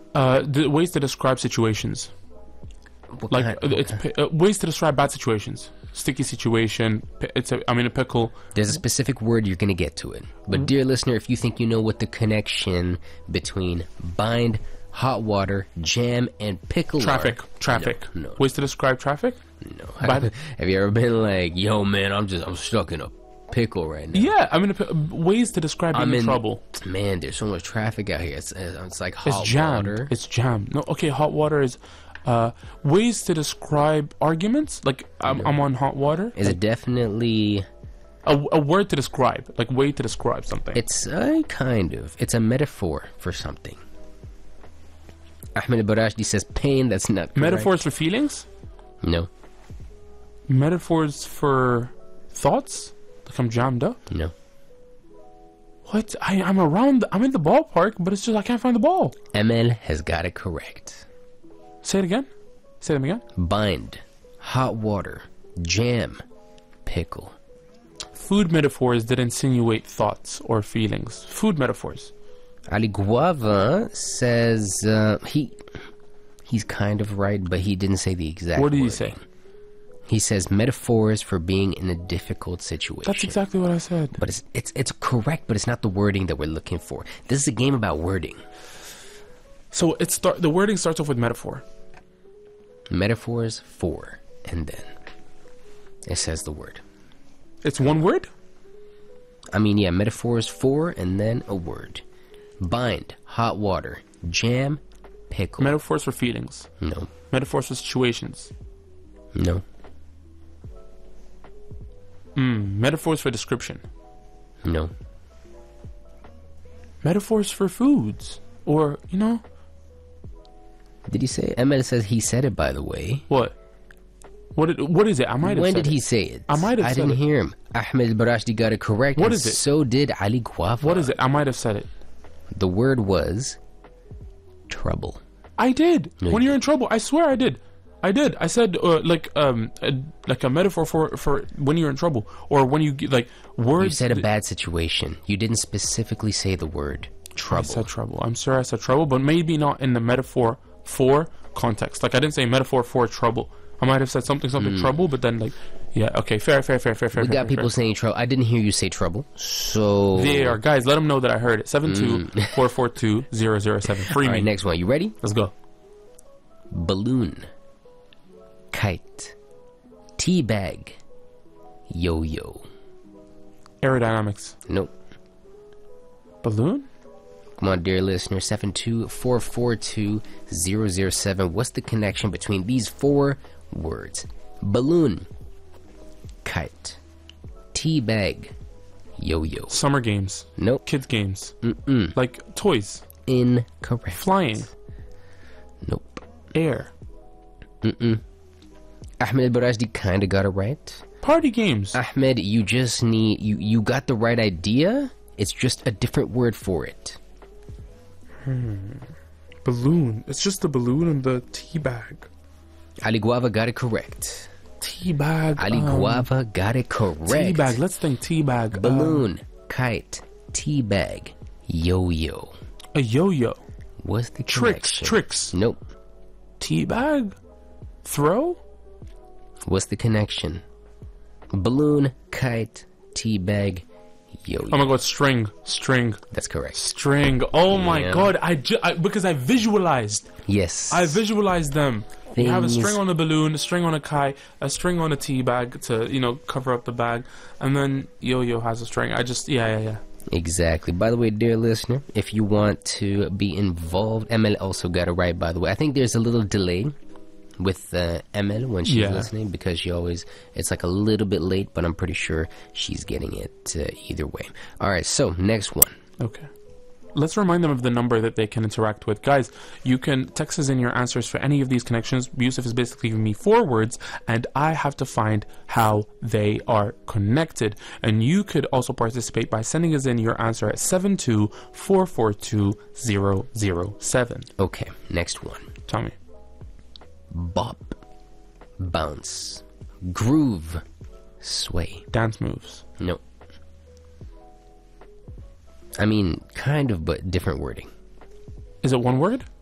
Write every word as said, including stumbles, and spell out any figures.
Uh, the ways to describe situations. What Like, kind- uh, it's pi- uh, ways to describe bad situations. Sticky situation. pi- It's a, I'm in a pickle. There's a specific word you're going to get to it. But dear listener, if you think you know what the connection between bind, hot water, jam, and pickle Traffic. are, Traffic. No, no, Ways to describe traffic? no. Bad- Have you ever been like, yo, man, I'm just I'm stuck in a pickle right now. Yeah, I'm in a pi- ways to describe being I'm in in trouble. Man, there's so much traffic out here. It's, it's like hot It's jammed. water. It's jammed. No, okay, hot water is uh, ways to describe arguments. Like, I'm, I'm on hot water. Is it definitely? A, a word to describe. Like, way to describe something. It's a kind of. It's a metaphor for something. Ahmed Barashdi says pain. That's not correct. Metaphors for feelings? No, Metaphors for thoughts? Like, I'm jammed up? no. What? I, I'm around, the, I'm in the ballpark, but it's just I can't find the ball. M L has got it correct. Say it again. Say them again. Bind, hot water, jam, pickle. Food metaphors that insinuate thoughts or feelings. Food metaphors. Ali Guava says uh, he he's kind of right, but he didn't say the exact. What did he wording. say? He says metaphors for being in a difficult situation. That's exactly what I said. But it's it's it's correct, but it's not the wording that we're looking for. This is a game about wording. So it start. The wording starts off with metaphor. Metaphors for, and then it says the word. It's one word? I mean, yeah, metaphors for, and then a word. Bind, hot water, jam, pickle. Metaphors for feelings. no, Metaphors for situations. no, Mm, metaphors for description. no. Metaphors for foods. Or, you know, Did he say it? M L says he said it, by the way. what? What, did, what is it? I might have When said did he it. say it? I might have I said didn't it. hear him. Ahmed Barashdi got it correct. What and is it? So did Ali Guava. What is it? I might have said it. The word was trouble. I did. No, when you you're in trouble. I swear I did. I did. I said uh, like um a, like a metaphor for for when you're in trouble or when you get like words. You said a that- bad situation. You didn't specifically say the word I trouble. said trouble. I'm sure I said trouble, but maybe not in the metaphor for context. Like I didn't say metaphor for trouble. I might have said something something trouble, but then like yeah, okay, fair, fair, fair, fair, fair. we fair, got fair, people fair. saying trouble. I didn't hear you say trouble. So They are guys. Let them know that I heard it. Seven two four four two zero zero seven. Free All me. right, next one. You ready? Let's go. Balloon, kite, tea bag, yo-yo. Aerodynamics. Nope. Balloon. Come on, dear listener. Seven two four four two zero zero seven. What's the connection between these four words? Balloon, kite, tea bag, yo-yo. Summer games. Nope. Kids games. Mm-mm. Like toys. Incorrect. Flying. Nope. Air. Mm-mm. Ahmed Barashdi kind of got it right. Party games. Ahmed, you just need you you got the right idea. It's just a different word for it. Balloon. It's just the balloon and the tea bag. Ali Guava got it correct. Tea bag. Ali um, Guava got it correct. Tea bag. Let's think tea bag. Balloon, kite, tea bag, yo-yo. Um, a yo-yo. What's the Tricks. connection? Tricks. Nope. Tea bag. Throw. What's the connection? Balloon, kite, tea bag, yo-yo. Oh my god. String. String. That's correct. String. Oh my Yeah. god. I, ju- I because I visualized. Yes. I visualized them. You have a Things- string on a balloon, a string on a kite, a string on a tea bag to, you know, cover up the bag, and then yo-yo has a string. I just, yeah, yeah, yeah. Exactly. By the way, dear listener, if you want to be involved, M L also got it right, by the way. I think there's a little delay with uh, M L when she's Yeah. listening because she always, it's like a little bit late, but I'm pretty sure she's getting it uh, either way. All right, so next one. Okay. Let's remind them of the number that they can interact with. Guys, you can text us in your answers for any of these connections. Yusuf is basically giving me four words, and I have to find how they are connected. And you could also participate by sending us in your answer at seven two four four two zero zero seven. Okay, next one. Tell me. Bop, bounce, groove, sway. Dance moves. No. I mean, kind of, but different wording. Is it one word?